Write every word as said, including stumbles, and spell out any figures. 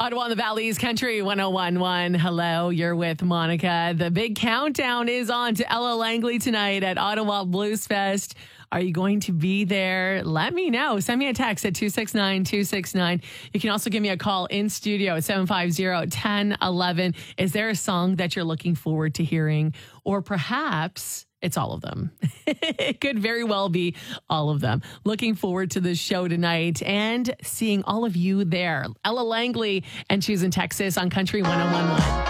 Ottawa and the Valley's Country one oh one point one. Hello, you're with Monica. The big countdown is on to Ella Langley tonight at Ottawa Blues Fest. Are you going to be there? Let me know. Send me a text at two six nine two six nine. You can also give me a call in studio at seven five zero, one zero one one. Is there a song that you're looking forward to hearing? Or perhaps it's all of them. It could very well be all of them. Looking forward to the show tonight and seeing all of you there. Ella Langley, and she's in Texas on Country one oh one point one.